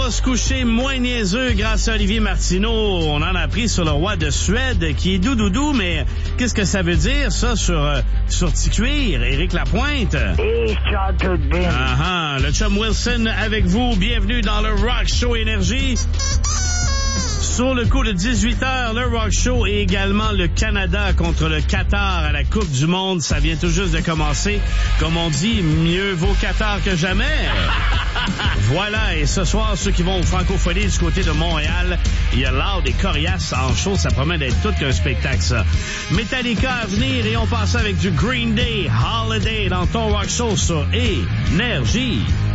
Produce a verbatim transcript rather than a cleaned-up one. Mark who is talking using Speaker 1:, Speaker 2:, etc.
Speaker 1: va se coucher moins niaiseux grâce à Olivier Martineau. On en a appris sur le roi de Suède qui est doux-doudou, mais qu'est-ce que ça veut dire, ça, sur, euh, sur Ticuir, Éric Lapointe?
Speaker 2: Et ça tout bien.
Speaker 1: Ah ah, le chum Wilson avec vous. Bienvenue dans le Rock Show Énergie. Sur le coup de dix-huit heures, le Rock Show et également le Canada contre le Qatar à la Coupe du Monde. Ça vient tout juste de commencer. Comme on dit, mieux vaut Qatar que jamais. Voilà, et ce soir, ceux qui vont au Francophonie du côté de Montréal, il y a Loud et Coriace en show. Ça promet d'être tout qu'un spectacle, ça. Metallica à venir et on passe avec du Green Day, Holiday dans ton Rock Show sur Énergie.